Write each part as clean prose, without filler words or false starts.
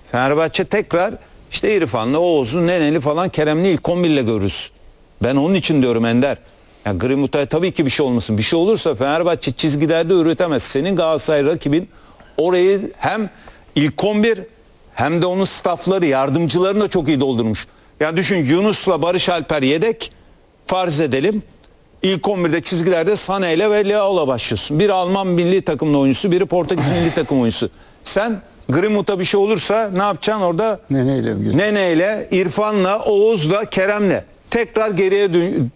Fenerbahçe tekrar işte İrfan'la, Oğuz'u, Neneli falan, Kerem'li ilk 11'le görürüz. Ben onun için diyorum Ender. Ya Grimuta'ya tabii ki bir şey olmasın. Bir şey olursa Fenerbahçe çizgilerde üretemez. Senin Galatasaray rakibin orayı hem ilk 11 hem de onun staffları, yardımcılarını da çok iyi doldurmuş. Ya düşün, Yunus'la Barış Alper yedek, farz edelim. İlk 11'de çizgilerde Sané ile ve Leao'la başlıyorsun. Biri Alman milli takımın oyuncusu, biri Portekiz milli takım oyuncusu. Sen Grimut'a bir şey olursa ne yapacaksın orada? Nene ile, İrfan'la, Oğuz'la, Kerem'le. Tekrar geriye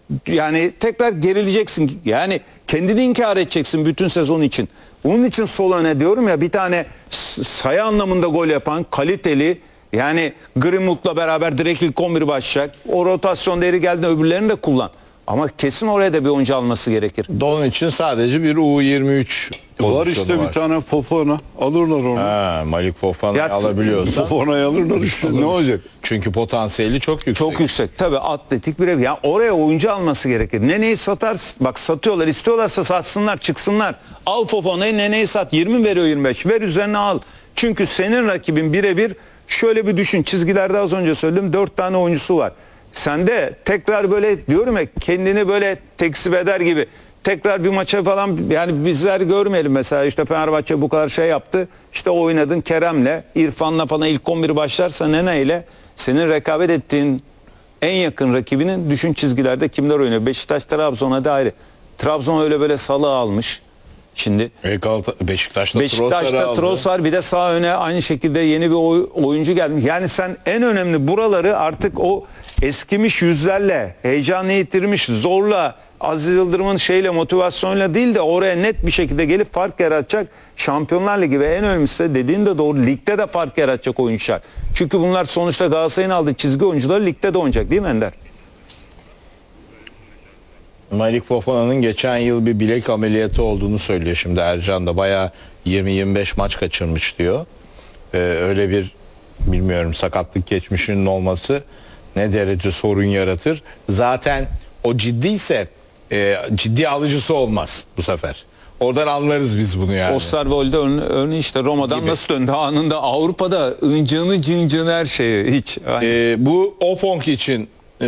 yani tekrar gerileceksin. Yani kendini inkar edeceksin bütün sezon için. Onun için sol öne diyorum ya, bir tane sayı anlamında gol yapan, kaliteli, yani Greenwood'la beraber direkt ilk 11 başlayacak. O rotasyon değeri geldiğinde öbürlerini de kullan. Ama kesin oraya da bir oyuncu alması gerekir. Onun için sadece bir U23 var işte var. Bir tane Fofana alırlar onu. Ha, Malik Fofana'yı alabiliyorsan. Fofana'yı alırlar işte, ne olacak? Çünkü potansiyeli çok yüksek. Çok yüksek tabii, atletik bir ev. Yani oraya oyuncu alması gerekir. Nene'yi satar, bak satıyorlar, istiyorlarsa satsınlar, çıksınlar. Al Fofana'yı, Nene'yi sat, 20 veriyor 25, ver üzerine al. Çünkü senin rakibin birebir, şöyle bir düşün, çizgilerde az önce söyledim 4 tane oyuncusu var. Sen de tekrar böyle diyorum ya, kendini böyle tekzip eder gibi tekrar bir maça falan, yani bizler görmeyelim mesela, işte Fenerbahçe bu kadar şey yaptı, işte oynadın Kerem'le, İrfan'la falan ilk 11 başlarsa Nene ile senin rekabet ettiğin en yakın rakibinin düşün çizgilerde kimler oynuyor? Beşiktaş, Trabzon'a da ayrı. Trabzon öyle böyle Salah'ı almış. Şimdi Beşiktaş'ta Trossard, bir de sağ öne aynı şekilde yeni bir oyuncu gelmiş. Yani sen en önemli buraları artık o eskimiş yüzlerle, heyecanı yitirmiş, zorla, Aziz Yıldırım'ın şeyle, motivasyonuyla değil de oraya net bir şekilde gelip fark yaratacak Şampiyonlar Ligi ve en önemlisi de dediğin de doğru, ligde de fark yaratacak oyuncular. Çünkü bunlar sonuçta Galatasaray'ın aldığı çizgi oyuncuları ligde de oynayacak değil mi Ender? Malik Fofana'nın geçen yıl bir bilek ameliyatı olduğunu söylüyor şimdi Ercan da. Bayağı 20-25 maç kaçırmış diyor. Öyle bir, bilmiyorum, sakatlık geçmişinin olması ne derece sorun yaratır. Zaten o ciddiyse ciddi alıcısı olmaz bu sefer. Oradan anlarız biz bunu yani. Osterwolde örneği işte Roma'dan gibi. Nasıl döndü anında, Avrupa'da ıncığını cıncığını her şeyi hiç. Bu Opong için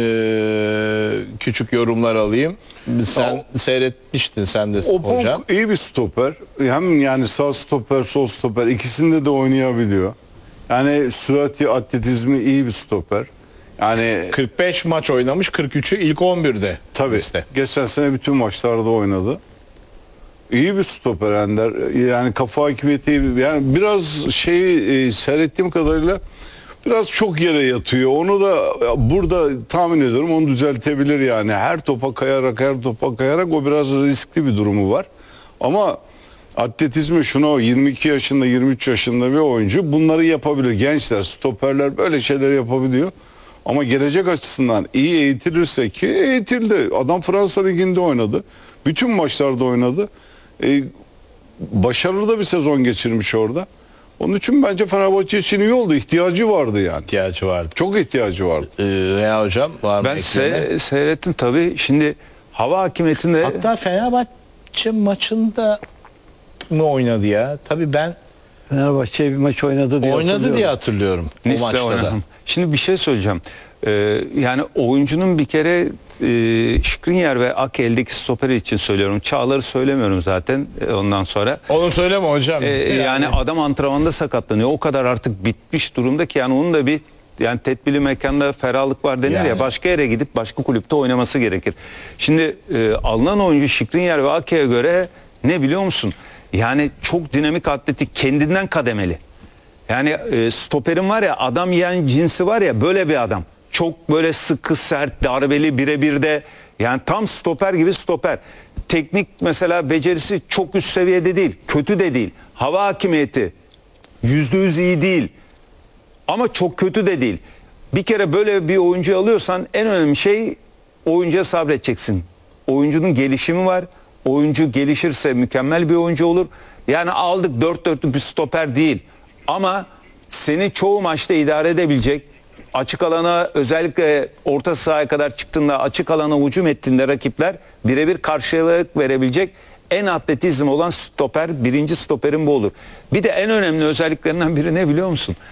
küçük yorumlar alayım. Sen seyretmiştin sen de Opong hocam. iyi bir stoper. Hem yani sağ stoper, sol stoper, ikisinde de oynayabiliyor. Yani sürati, atletizmi iyi bir stoper. Yani 45 maç oynamış, 43'ü ilk 11'de. Tabii. Liste. Geçen sene bütün maçlarda oynadı. İyi bir stoper Ender. Yani kafa hakimiyeti, yani biraz seyrettiğim kadarıyla biraz çok yere yatıyor. Onu da burada tahmin ediyorum, onu düzeltebilir yani. Her topa kayarak o biraz riskli bir durumu var. Ama atletizmi, 22 yaşında 23 yaşında bir oyuncu bunları yapabilir. Gençler, stoperler böyle şeyler yapabiliyor. Ama gelecek açısından iyi eğitilirse, ki eğitildi. Adam Fransa Ligi'nde oynadı. Bütün maçlarda oynadı. Başarılı da bir sezon geçirmiş orada. Onun için bence Fenerbahçe için iyi oldu. İhtiyacı vardı yani. İhtiyacı vardı. Çok ihtiyacı vardı. Ya hocam var mı? Ben seyrettim tabii. Şimdi hava hakimiyetinde... Hatta Fenerbahçe maçında mı oynadı ya? Tabii ben Fenerbahçe bir maç oynadı diye hatırlıyorum. O maçta da. Şimdi bir şey söyleyeceğim. Yani oyuncunun bir kere Skriniar ve Ake, eldeki stoper için söylüyorum. Çağlar'ı söylemiyorum zaten ondan sonra. Onu söyleme hocam. Yani adam antrenmanda sakatlanıyor. O kadar artık bitmiş durumda ki yani onun da bir, yani tedbirli mekanda ferahlık var denir ya, başka yere gidip başka kulüpte oynaması gerekir. Şimdi alınan oyuncu Skriniar ve Ake'ye göre ne biliyor musun? Yani çok dinamik, atletik, kendinden kademeli. Yani stoperin var ya, adam yiyen cinsi var ya, böyle bir adam. Çok böyle sıkı, sert, darbeli, birebir de, yani tam stoper gibi stoper. Teknik mesela becerisi çok üst seviyede değil, kötü de değil. Hava hakimiyeti %100 iyi değil. Ama çok kötü de değil. Bir kere böyle bir oyuncu alıyorsan en önemli şey, oyuncuya sabredeceksin. Oyuncunun gelişimi var. Oyuncu gelişirse mükemmel bir oyuncu olur. Yani aldık, dört dörtlük bir stoper değil. Ama seni çoğu maçta idare edebilecek, açık alana, özellikle orta sahaya kadar çıktığında, açık alana hücum ettiğinde rakipler birebir karşılık verebilecek en atletizm olan stoper, birinci stoperin bu olur. Bir de en önemli özelliklerinden biri ne biliyor musun?